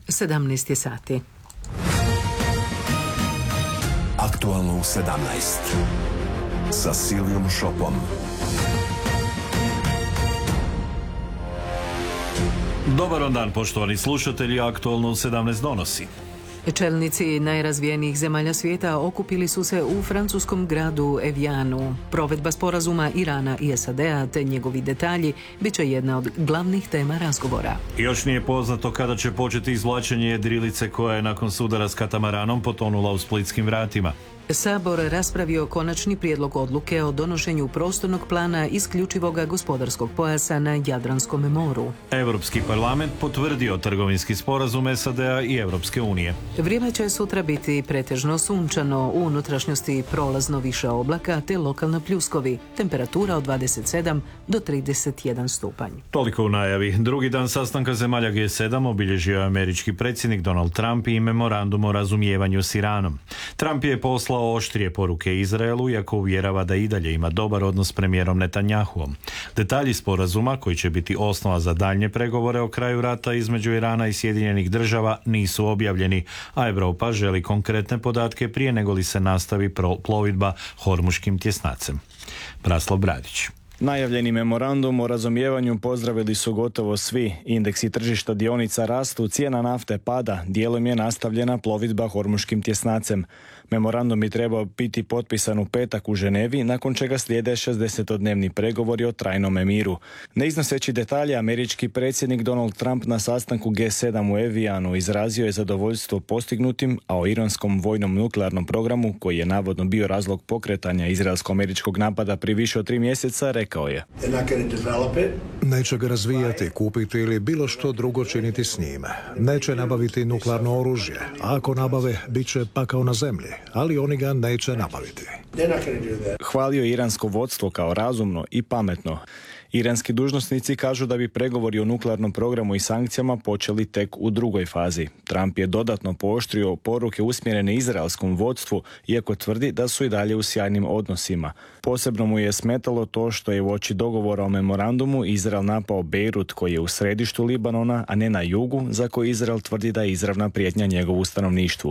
17 je sati. Aktualno u 17 sa Silvijom Šopom. Dobar dan, poštovani slušatelji, Aktualno u 17 donosi. Čelnici najrazvijenijih zemalja svijeta okupili su se u francuskom gradu Evianu. Provedba sporazuma Irana i SAD-a te njegovi detalji bit će jedna od glavnih tema razgovora. Još nije poznato kada će početi izvlačenje jedrilice koja je nakon sudara s katamaranom potonula u Splitskim vratima. Sabor raspravio konačni prijedlog odluke o donošenju prostornog plana isključivog gospodarskog pojasa na Jadranskom moru. Europski parlament potvrdio trgovinski sporazum SAD-a i Europske unije. Vrijeme će sutra biti pretežno sunčano, u unutrašnjosti prolazno više oblaka te lokalno pljuskovi. Temperatura od 27 do 31 stupanj. Toliko u najavi. Drugi dan sastanka zemalja G7 obilježio je američki predsjednik Donald Trump i memorandum o razumijevanju s Iranom. Trump je poslao oštrije poruke Izraelu, iako uvjerava da i dalje ima dobar odnos s premijerom Netanjahuom. Detalji sporazuma, koji će biti osnova za daljnje pregovore o kraju rata između Irana i Sjedinjenih država, nisu objavljeni, a Europa želi konkretne podatke prije nego li se nastavi plovidba Hormuškim tjesnacem. Praslav Bradić. Najavljeni memorandum o razumijevanju pozdravili su gotovo svi. Indeksi tržišta dionica rastu, cijena nafte pada, dijelom je nastavljena plovidba Hormuškim tjesnacem. Memorandum bi trebao biti potpisan u petak u Ženevi, nakon čega slijede 60-dnevni pregovori o trajnom miru. Ne iznoseći detalje, američki predsjednik Donald Trump na sastanku G7 u Evianu izrazio je zadovoljstvo postignutim, a o iranskom vojnom nuklearnom programu, koji je navodno bio razlog pokretanja izraelsko-američkog napada prije više od 3 mjeseca, rekao je: Neće ga razvijati, kupiti ili bilo što drugo činiti s njime. Neće nabaviti nuklearno oružje. A ako nabave, bit će pakao na zemlji. Ali oni ga neće nabaviti. Hvalio iransko vodstvo kao razumno i pametno. Iranski dužnosnici kažu da bi pregovori o nuklearnom programu i sankcijama počeli tek u drugoj fazi. Trump je dodatno pooštrio poruke usmjerene izraelskom vodstvu, iako tvrdi da su i dalje u sjajnim odnosima. Posebno mu je smetalo to što je uoči dogovora o memorandumu Izrael napao Bejrut, koji je u središtu Libanona, a ne na jugu, za koji Izrael tvrdi da je izravna prijetnja njegovu stanovništvu.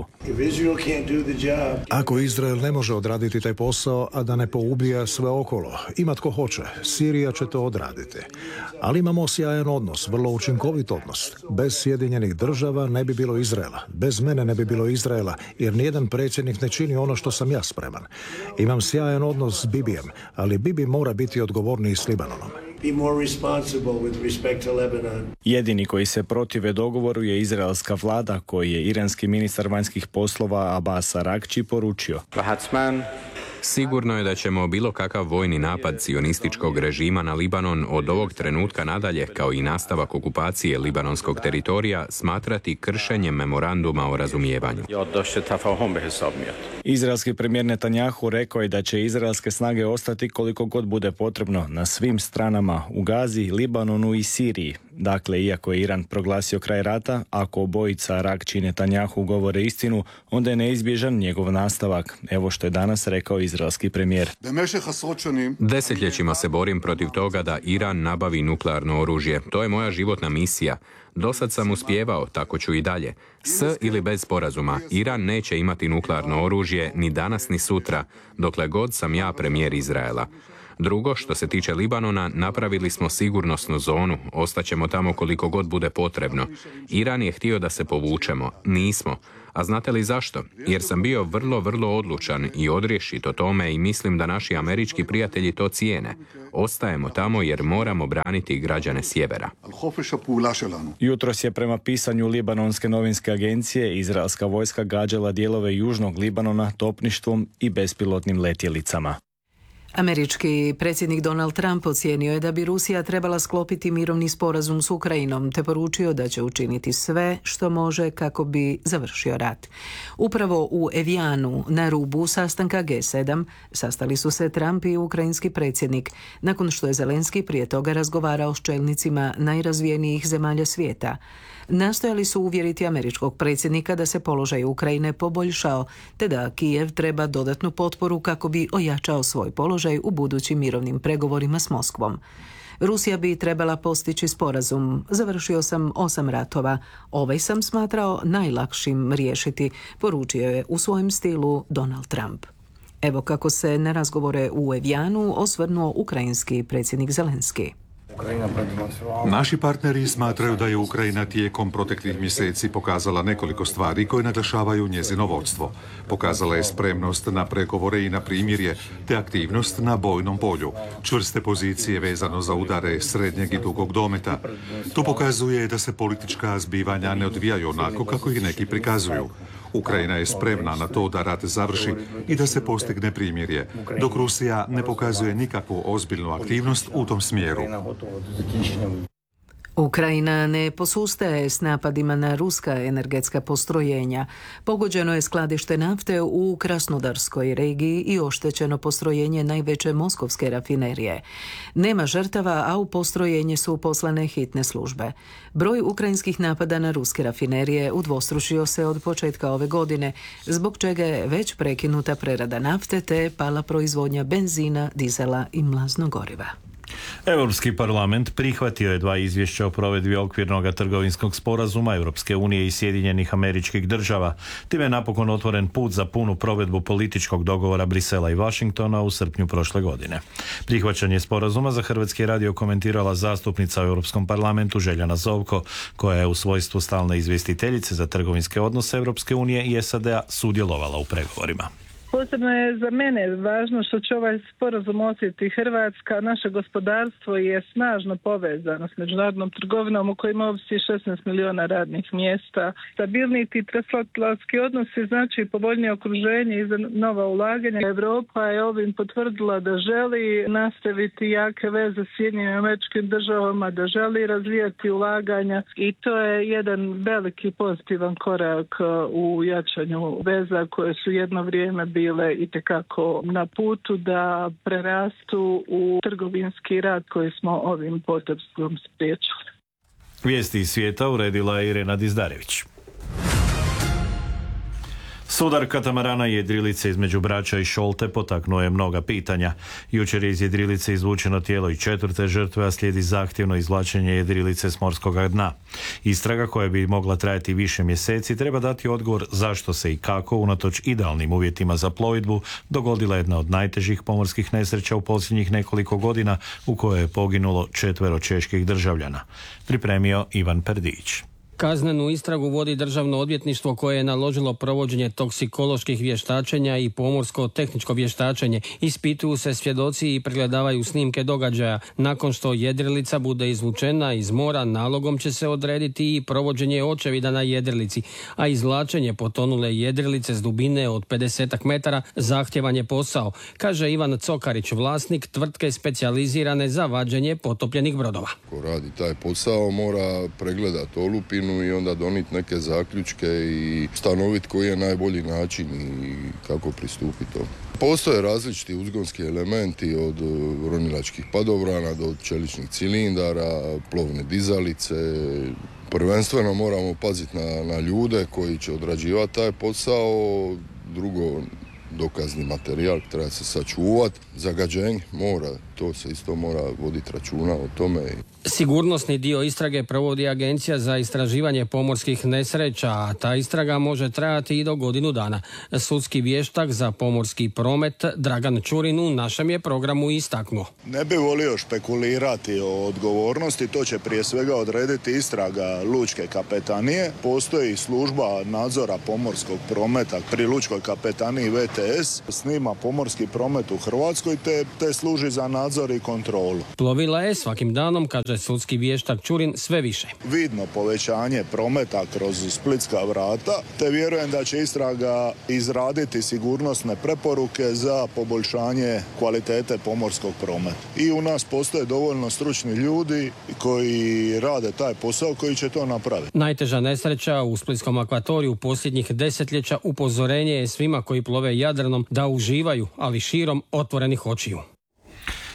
Ako Izrael ne može odraditi taj posao, a da ne poubija sve okolo, ima tko hoće, Sirija će to odraditi. Ali imamo sjajan odnos, vrlo učinkovit odnos. Bez Sjedinjenih država ne bi bilo Izraela. Bez mene ne bi bilo Izraela, jer nijedan predsjednik ne čini ono što sam ja spreman. Imam sjajan odnos s Bibijem, ali Bibi mora biti odgovorniji s Libanonom. Jedini koji se protive dogovoru je izraelska vlada, koji je iranski ministar vanjskih poslova Abbas Aragči poručio: Sigurno je da ćemo bilo kakav vojni napad cionističkog režima na Libanon od ovog trenutka nadalje, kao i nastavak okupacije libanonskog teritorija, smatrati kršenjem memoranduma o razumijevanju. Izraelski premijer Netanjahu rekao je da će izraelske snage ostati koliko god bude potrebno na svim stranama u Gazi, Libanonu i Siriji. Dakle, iako je Iran proglasio kraj rata, ako obojica Aragči i Netanjahu govore istinu, onda je neizbježan njegov nastavak. Evo što je danas rekao izraelski premijer. Desetljećima se borim protiv toga da Iran nabavi nuklearno oružje. To je moja životna misija. Dosad sam uspijevao, tako ću i dalje. S ili bez sporazuma, Iran neće imati nuklearno oružje ni danas ni sutra, dokle god sam ja premijer Izraela. Drugo, što se tiče Libanona, napravili smo sigurnosnu zonu, ostaćemo tamo koliko god bude potrebno. Iran je htio da se povučemo, nismo. A znate li zašto? Jer sam bio vrlo odlučan i odrješit o tome i mislim da naši američki prijatelji to cijene. Ostajemo tamo jer moramo braniti građane sjevera. Jutros je prema pisanju libanonske novinske agencije izraelska vojska gađala dijelove južnog Libanona topništvom i bespilotnim letjelicama. Američki predsjednik Donald Trump ocijenio je da bi Rusija trebala sklopiti mirovni sporazum s Ukrajinom, te poručio da će učiniti sve što može kako bi završio rat. Upravo u Evianu, na rubu sastanka G7, sastali su se Trump i ukrajinski predsjednik, nakon što je Zelenski prije toga razgovarao s čelnicima najrazvijenijih zemalja svijeta. Nastojali su uvjeriti američkog predsjednika da se položaj Ukrajine poboljšao, te da Kijev treba dodatnu potporu kako bi ojačao svoj položaj u budućim mirovnim pregovorima s Moskvom. Rusija bi trebala postići sporazum. Završio sam 8 ratova. Ovaj sam smatrao najlakšim riješiti, poručio je u svojem stilu Donald Trump. Evo kako se na razgovore u Evijanu osvrnuo ukrajinski predsjednik Zelenski. Naši partneri smatraju da je Ukrajina tijekom proteklih mjeseci pokazala nekoliko stvari koje naglašavaju njezino vodstvo. Pokazala je spremnost na pregovore i na primirje, te aktivnost na bojnom polju, čvrste pozicije vezano za udare srednjeg i dugog dometa. To pokazuje da se politička zbivanja ne odvijaju onako kako ih neki prikazuju. Ukrajina je spremna na to da rat završi i da se postigne primirje, dok Rusija ne pokazuje nikakvu ozbiljnu aktivnost u tom smjeru. Ukrajina ne posustaje s napadima na ruska energetska postrojenja. Pogođeno je skladište nafte u Krasnodarskoj regiji i oštećeno postrojenje najveće moskovske rafinerije. Nema žrtava, a u postrojenje su poslane hitne službe. Broj ukrajinskih napada na ruske rafinerije udvostručio se od početka ove godine, zbog čega je već prekinuta prerada nafte te pala proizvodnja benzina, dizela i mlaznog goriva. Europski parlament prihvatio je 2 izvješća o provedbi okvirnog trgovinskog sporazuma Europske unije i Sjedinjenih Američkih Država. Time je napokon otvoren put za punu provedbu političkog dogovora Brisela i Washingtona u srpnju prošle godine. Prihvaćanje sporazuma za Hrvatski radio komentirala zastupnica u Europskom parlamentu Željana Zovko, koja je u svojstvu stalne izvjestiteljice za trgovinske odnose Europske unije i SAD-a sudjelovala u pregovorima. Posebno je za mene važno što će ovaj sporazum osjetiti Hrvatska. Naše gospodarstvo je snažno povezano s međunarodnom trgovinom u kojima ovisi 16 miliona radnih mjesta. Stabilni ti transatlantski odnosi znači povoljnije okruženje i za nova ulaganja. Europa je ovim potvrdila da želi nastaviti jake veze s Sjedinjenim Američkim Državama, da želi razvijati ulaganja i to je jedan veliki pozitivan korak u jačanju veza koje su jedno vrijeme bile itekako na putu da prerastu u trgovinski rat koji smo ovim potezom spriječili. Vijesti iz svijeta uredila je Irena Dizdarević. Sudar katamarana i jedrilice između Brača i Šolte potaknuo je mnoga pitanja. Jučer je iz jedrilice izvučeno tijelo i 4. žrtve, a slijedi zahtjevno izvlačenje jedrilice s morskog dna. Istraga, koja bi mogla trajati više mjeseci, treba dati odgovor zašto se i kako, unatoč idealnim uvjetima za plovidbu, dogodila jedna od najtežih pomorskih nesreća u posljednjih nekoliko godina, u kojoj je poginulo 4 čeških državljana. Pripremio Ivan Perdić. Kaznenu istragu vodi Državno odvjetništvo koje je naložilo provođenje toksikoloških vještačenja i pomorsko-tehničko vještačenje. Ispituju se svjedoci i pregledavaju snimke događaja. Nakon što jedrilica bude izvučena iz mora, nalogom će se odrediti i provođenje očevida na jedrilici, a izvlačenje potonule jedrilice s dubine od 50 metara zahtjevan je posao, kaže Ivan Cokarić, vlasnik tvrtke specijalizirane za vađenje potopljenih brodova. Ko radi taj posao mora pregledati olupinu i onda donijeti neke zaključke i stanoviti koji je najbolji način i kako pristupiti to. Postoje različiti uzgonski elementi od ronilačkih padobrana do čeličnih cilindara, plovne dizalice. Prvenstveno moramo paziti na ljude koji će odrađivati taj posao. Drugo, dokazni materijal treba se sačuvati. Zagađenje mora, to se isto mora voditi računa o tome. Sigurnosni dio istrage provodi Agencija za istraživanje pomorskih nesreća, a ta istraga može trajati i do godinu dana. Sudski vještak za pomorski promet Dragan Čurin u našem je programu istaknuo. Ne bi volio špekulirati o odgovornosti, to će prije svega odrediti istraga Lučke kapetanije. Postoji služba nadzora pomorskog prometa pri Lučkoj kapetaniji VTS, snima pomorski promet u Hrvatskoj te služi za nadzor i kontrolu. Plovila je svakim danom, kaže sudski vještak Čurin, sve više. Vidno povećanje prometa kroz splitska vrata, te vjerujem da će istraga izraditi sigurnosne preporuke za poboljšanje kvalitete pomorskog prometa. I u nas postoje dovoljno stručni ljudi koji rade taj posao, koji će to napraviti. Najteža nesreća u splitskom akvatoriju posljednjih desetljeća upozorenje je svima koji plove Jadranom da uživaju, ali širom otvorenih očiju.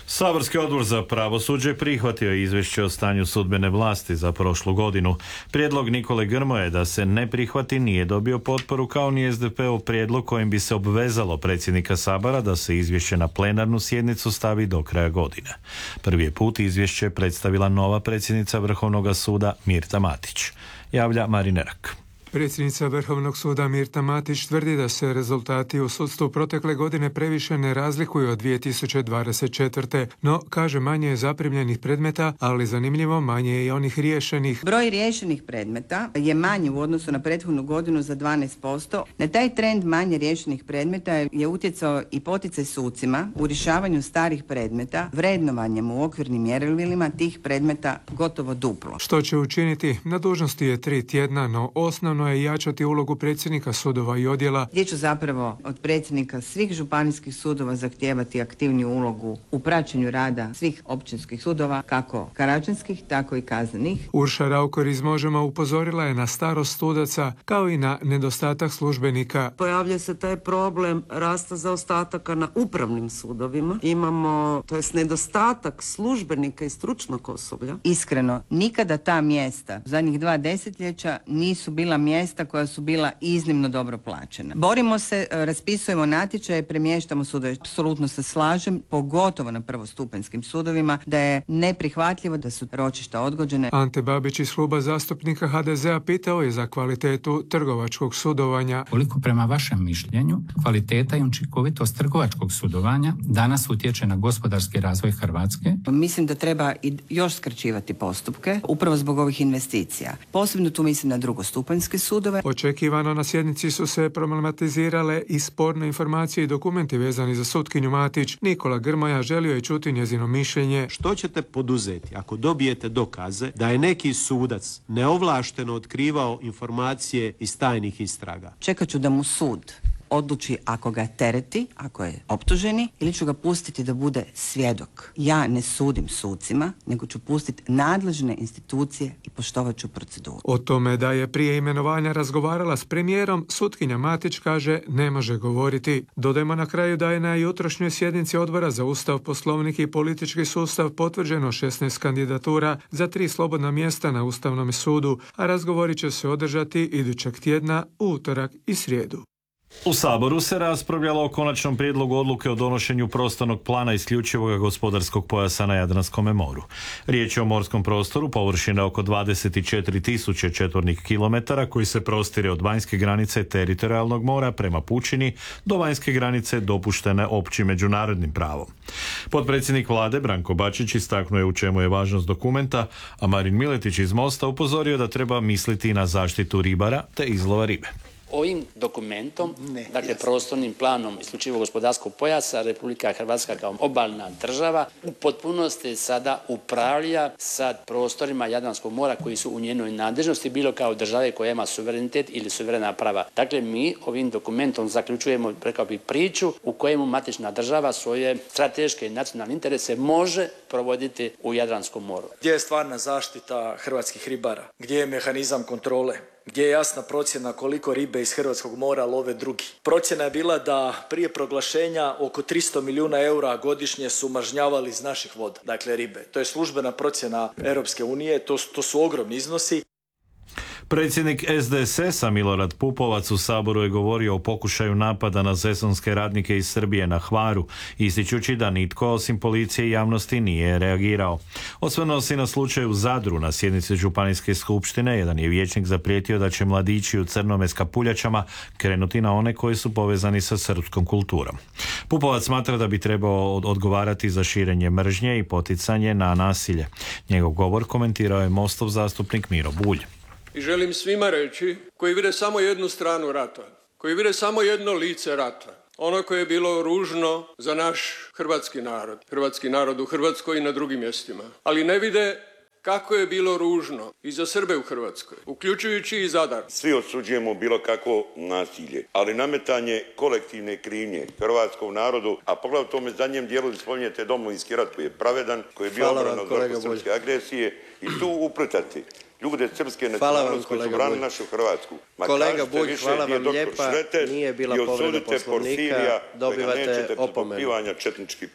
Saborski odbor za pravosuđe prihvatio je izvješće o stanju sudbene vlasti za prošlu godinu. Prijedlog Nikole Grmoje da se ne prihvati nije dobio potporu, kao ni SDP-ov prijedlog kojim bi se obvezalo predsjednika Sabora da se izvješće na plenarnu sjednicu stavi do kraja godine. Prvi je put izvješće predstavila nova predsjednica Vrhovnog suda Mirta Matić. Javlja Marin Erak. Predsjednica Vrhovnog suda Mirta Matić tvrdi da se rezultati u sudstvu protekle godine previše ne razlikuju od 2024. No, kaže, manje je zaprimljenih predmeta, ali zanimljivo manje je i onih riješenih. Broj riješenih predmeta je manji u odnosu na prethodnu godinu za 12%. Na taj trend manje riješenih predmeta je utjecao i poticaj sucima u rješavanju starih predmeta, vrednovanjem u okvirnim mjerilima tih predmeta gotovo duplo. Što će učiniti? Na dužnosti je 3 tjedna, no osnovno je jačati ulogu predsjednika sudova i odjela. Gdje ću zapravo od predsjednika svih županijskih sudova zahtijevati aktivniju ulogu u praćenju rada svih općinskih sudova, kako karačanskih, tako i kaznenih. Urša Raukor iz Možemo upozorila je na starost sudaca, kao i na nedostatak službenika. Pojavlja se taj problem rasta zaostataka na upravnim sudovima. Imamo, to jest nedostatak službenika i stručnog osoblja. Iskreno, nikada ta mjesta u zadnjih 2 desetljeća nisu bila mjesta koja su bila iznimno dobro plaćena. Borimo se, raspisujemo natječaje, premještamo sudove. Apsolutno se slažem, pogotovo na prvostupanjskim sudovima, da je neprihvatljivo da su ročišta odgođene. Ante Babić iz kluba zastupnika HDZ-a pitao je za kvalitetu trgovačkog sudovanja. Koliko prema vašem mišljenju kvaliteta i učinkovitost trgovačkog sudovanja danas utječe na gospodarski razvoj Hrvatske? Mislim da treba i još skraćivati postupke, upravo zbog ovih investicija. Posebno tu mislim na drugostupanjske sudove. Očekivano na sjednici su se problematizirale i sporne informacije i dokumenti vezani za sutkinju Matić. Nikola Grmoja želio je čuti njezino mišljenje. Što ćete poduzeti ako dobijete dokaze da je neki sudac neovlašteno otkrivao informacije iz tajnih istraga? Čekat ću da mu sud odluči ako ga tereti, ako je optuženi, ili ću ga pustiti da bude svjedok. Ja ne sudim sucima, nego ću pustiti nadležne institucije i poštovat ću proceduru. O tome da je prije imenovanja razgovarala s premijerom, sutkinja Matić kaže ne može govoriti. Dodajmo na kraju da je na jutrošnjoj sjednici Odbora za Ustav, Poslovnik i politički sustav potvrđeno 16 kandidatura za 3 slobodna mjesta na Ustavnom sudu, a razgovori će se održati idućeg tjedna u utorak i srijedu. U Saboru se raspravljalo o konačnom prijedlogu odluke o donošenju prostornog plana isključivog gospodarskog pojasa na Jadranskom moru. Riječ je o morskom prostoru površine oko 24.000 četvornih kilometara koji se prostire od vanjske granice teritorijalnog mora prema pučini do vanjske granice dopuštene općim međunarodnim pravom. Potpredsjednik vlade Branko Bačić istaknuo je u čemu je važnost dokumenta, a Marin Miletić iz Mosta upozorio da treba misliti na zaštitu ribara te izlova ribe. Ovim dokumentom, dakle prostornim planom isključivog gospodarskog pojasa, Republika Hrvatska kao obalna država u potpunosti sada upravlja sa prostorima Jadranskog mora koji su u njenoj nadležnosti, bilo kao države koja ima suverenitet ili suverena prava. Dakle, mi ovim dokumentom zaključujemo, rekao bih, priču u kojemu matična država svoje strateške i nacionalne interese može provoditi u Jadranskom moru. Gdje je stvarna zaštita hrvatskih ribara? Gdje je mehanizam kontrole? Gdje je jasna procjena koliko ribe iz hrvatskog mora love drugi? Procjena je bila da prije proglašenja oko 300 milijuna eura godišnje su mažnjavali iz naših voda, dakle ribe. To je službena procjena Europske unije, to su ogromni iznosi. Predsjednik SDSS-a Milorad Pupovac u Saboru je govorio o pokušaju napada na sezonske radnike iz Srbije na Hvaru, ističući da nitko osim policije i javnosti nije reagirao. Osvrnuo se na slučaj u Zadru na sjednici Županijske skupštine. Jedan je vijećnik zaprijetio da će mladići u crnome s kapuljačama krenuti na one koji su povezani sa srpskom kulturom. Pupovac smatra da bi trebao odgovarati za širenje mržnje i poticanje na nasilje. Njegov govor komentirao je Mostov zastupnik Miro Bulj. I želim svima reći, koji vide samo jednu stranu rata, koji vide samo jedno lice rata, ono koje je bilo ružno za naš hrvatski narod u Hrvatskoj i na drugim mjestima, ali ne vide kako je bilo ružno i za Srbe u Hrvatskoj, uključujući i Zadar. Svi osuđujemo bilo kakvo nasilje, ali nametanje kolektivne krivnje hrvatskom narodu, a poglavito u tome zadnjem dijelu spominjete Domovinski rat koji je pravedan, koji je bio obrana od velikosrpske agresije i tu uplitati ljude srpske nacionalnosti koji su branili našu Hrvatsku. Kolega Bulj, hvala vam lijepa, nije bila povreda Poslovnika, dobivate opomenu.